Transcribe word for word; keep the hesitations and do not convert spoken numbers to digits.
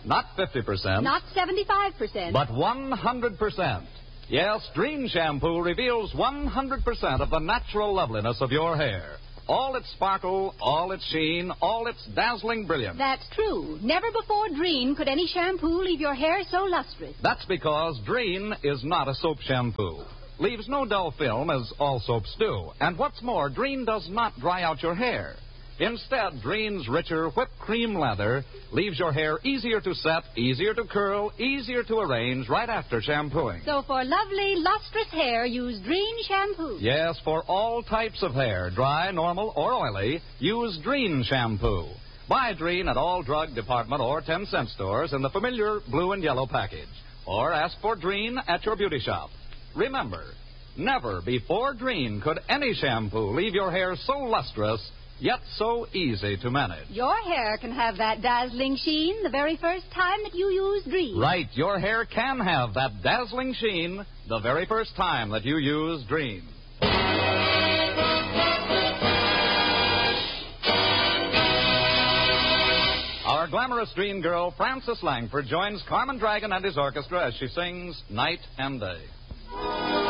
Not fifty percent. Not seventy-five percent. But one hundred percent. Yes, Drene Shampoo reveals one hundred percent of the natural loveliness of your hair. All its sparkle, all its sheen, all its dazzling brilliance. That's true. Never before Drene could any shampoo leave your hair so lustrous. That's because Drene is not a soap shampoo. Leaves no dull film as all soaps do. And what's more, Drene does not dry out your hair. Instead, Drene's richer whipped cream lather leaves your hair easier to set, easier to curl, easier to arrange right after shampooing. So for lovely, lustrous hair, use Drene Shampoo. Yes, for all types of hair, dry, normal, or oily, use Drene Shampoo. Buy Drene at all drug department or ten cent stores in the familiar blue and yellow package. Or ask for Drene at your beauty shop. Remember, never before Drene could any shampoo leave your hair so lustrous, yet so easy to manage. Your hair can have that dazzling sheen the very first time that you use Drene. Right, your hair can have that dazzling sheen the very first time that you use Drene. Our glamorous Drene girl, Frances Langford, joins Carmen Dragon and his orchestra as she sings Night and Day.